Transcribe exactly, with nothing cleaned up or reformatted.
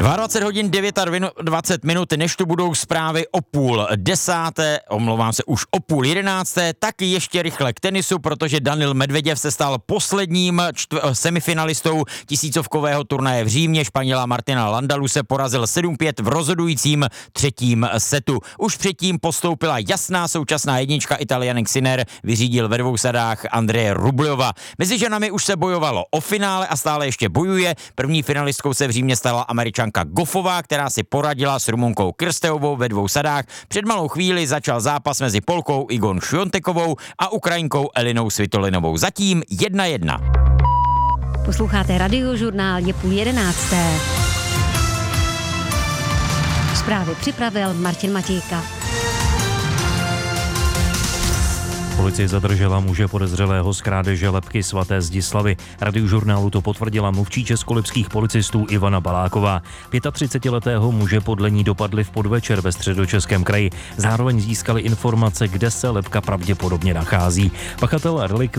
dvacet hodin dvacet devět minut, než tu budou zprávy o půl desáté, omlouvám se, už o půl jedenácté, tak ještě rychle k tenisu, protože Daniil Medveděv se stal posledním čtv- semifinalistou tisícovkového turnaje v Římě. Španěla Martina Landaluse porazil sedm pět v rozhodujícím třetím setu. Už předtím postoupila jasná současná jednička, Ital Jannik Sinner vyřídil ve dvou sadách Andreje Rubljova. Mezi ženami už se bojovalo o finále a stále ještě bojuje. První finalistkou se v Římě stala Američanka Goffová, která si poradila s Rumunkou Krsteovou ve dvou sadách. Před malou chvíli začal zápas mezi Polkou Igon Šviontekovou a Ukrajinkou Elinou Svitolinovou. Zatím jedna jedna. Posloucháte Radiožurnál, je půl jedenácté. Zprávy připravil Martin Matějka. Policie zadržela muže podezřelého z krádeže lebky svaté Zdislavy. Radiožurnálu to potvrdila mluvčí českolipských policistů Ivana Baláková. třicetiletého muže podle ní dopadli v podvečer ve Středočeském kraji. Zároveň získali informace, kde se lebka pravděpodobně nachází. Pachatel relik